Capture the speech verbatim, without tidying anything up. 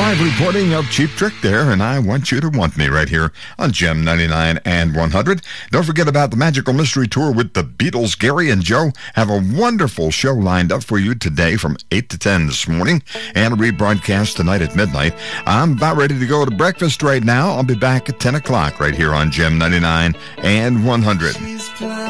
live recording of Cheap Trick there, and I Want You to Want Me right here on Gem ninety-nine and one hundred. Don't forget about the Magical Mystery Tour with the Beatles. Gary and Joe have a wonderful show lined up for you today from eight to ten this morning, and a rebroadcast tonight at midnight. I'm about ready to go to breakfast right now. I'll be back at ten o'clock right here on Gem ninety-nine and one hundred.